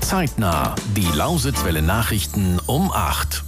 Zeitnah. Die Lausitzwelle Nachrichten um 8.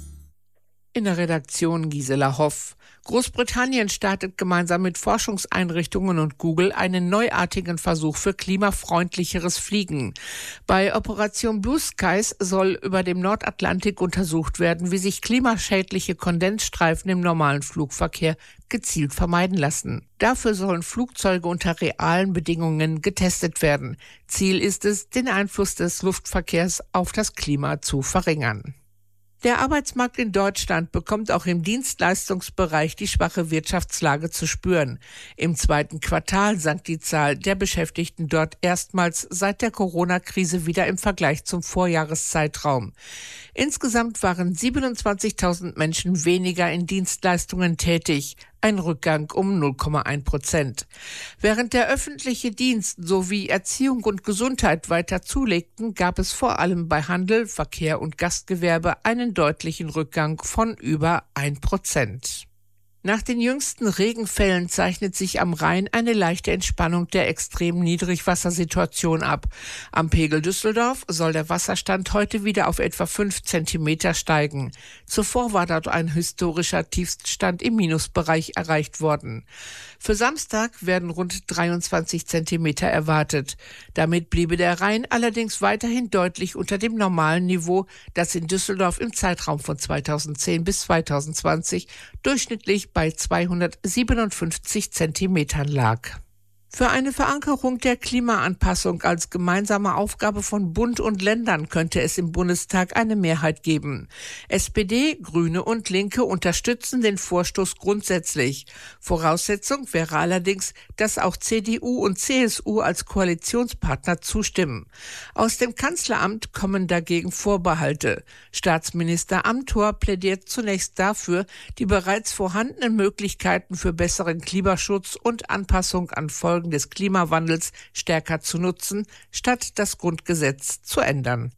In der Redaktion Gisela Hoff. Großbritannien startet gemeinsam mit Forschungseinrichtungen und Google einen neuartigen Versuch für klimafreundlicheres Fliegen. Bei Operation Blue Skies soll über dem Nordatlantik untersucht werden, wie sich klimaschädliche Kondensstreifen im normalen Flugverkehr gezielt vermeiden lassen. Dafür sollen Flugzeuge unter realen Bedingungen getestet werden. Ziel ist es, den Einfluss des Luftverkehrs auf das Klima zu verringern. Der Arbeitsmarkt in Deutschland bekommt auch im Dienstleistungsbereich die schwache Wirtschaftslage zu spüren. Im zweiten Quartal sank die Zahl der Beschäftigten dort erstmals seit der Corona-Krise wieder im Vergleich zum Vorjahreszeitraum. Insgesamt waren 27.000 Menschen weniger in Dienstleistungen tätig, ein Rückgang um 0,1%. Während der öffentliche Dienst sowie Erziehung und Gesundheit weiter zulegten, gab es vor allem bei Handel, Verkehr und Gastgewerbe einen deutlichen Rückgang von über 1%. Nach den jüngsten Regenfällen zeichnet sich am Rhein eine leichte Entspannung der extremen Niedrigwassersituation ab. Am Pegel Düsseldorf soll der Wasserstand heute wieder auf etwa 5 Zentimeter steigen. Zuvor war dort ein historischer Tiefststand im Minusbereich erreicht worden. Für Samstag werden rund 23 Zentimeter erwartet. Damit bliebe der Rhein allerdings weiterhin deutlich unter dem normalen Niveau, das in Düsseldorf im Zeitraum von 2010 bis 2020 durchschnittlich bei 257 Zentimetern lag. Für eine Verankerung der Klimaanpassung als gemeinsame Aufgabe von Bund und Ländern könnte es im Bundestag eine Mehrheit geben. SPD, Grüne und Linke unterstützen den Vorstoß grundsätzlich. Voraussetzung wäre allerdings, dass auch CDU und CSU als Koalitionspartner zustimmen. Aus dem Kanzleramt kommen dagegen Vorbehalte. Staatsminister Amthor plädiert zunächst dafür, die bereits vorhandenen Möglichkeiten für besseren Klimaschutz und Anpassung an Folgen des Klimawandels stärker zu nutzen, statt das Grundgesetz zu ändern.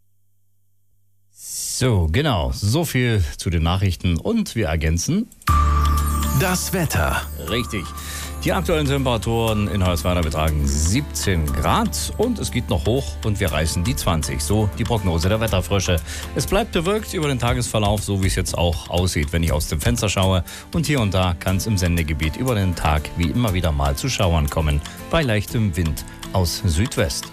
So, genau. So viel zu den Nachrichten und wir ergänzen das Wetter. Richtig. Die aktuellen Temperaturen in Hoyerswerda betragen 17 Grad und es geht noch hoch und wir reißen die 20. So die Prognose der Wetterfrösche. Es bleibt bewölkt über den Tagesverlauf, so wie es jetzt auch aussieht, wenn ich aus dem Fenster schaue. Und hier und da kann es im Sendegebiet über den Tag wie immer wieder mal zu Schauern kommen, bei leichtem Wind aus Südwest.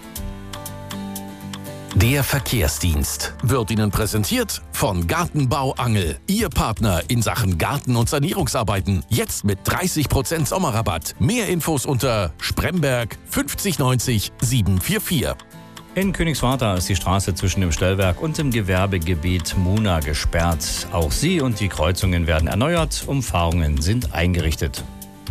Der Verkehrsdienst wird Ihnen präsentiert von Gartenbau Angel. Ihr Partner in Sachen Garten- und Sanierungsarbeiten. Jetzt mit 30% Sommerrabatt. Mehr Infos unter Spremberg 5090 744. In Königswartha ist die Straße zwischen dem Stellwerk und dem Gewerbegebiet Muna gesperrt. Auch sie und die Kreuzungen werden erneuert. Umfahrungen sind eingerichtet.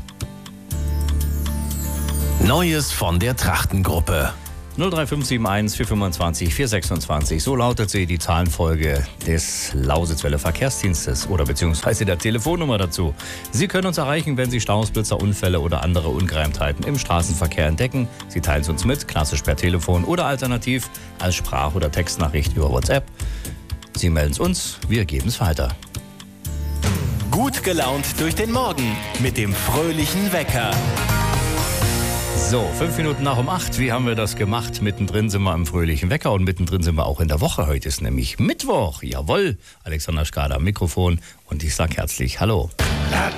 Neues von der Trachtengruppe. 03571 425 426. So lautet sie, die Zahlenfolge des Lausitzwelle Verkehrsdienstes oder beziehungsweise der Telefonnummer dazu. Sie können uns erreichen, wenn Sie Staus, Blitzer, Unfälle oder andere Ungereimtheiten im Straßenverkehr entdecken. Sie teilen es uns mit, klassisch per Telefon oder alternativ als Sprach- oder Textnachricht über WhatsApp. Sie melden es uns, wir geben es weiter. Gut gelaunt durch den Morgen mit dem fröhlichen Wecker. So, 5 Minuten nach um 8. Wie haben wir das gemacht? Mittendrin sind wir im fröhlichen Wecker und mittendrin sind wir auch in der Woche. Heute ist nämlich Mittwoch. Jawohl, Alexander Schkader am Mikrofon und ich sage herzlich Hallo.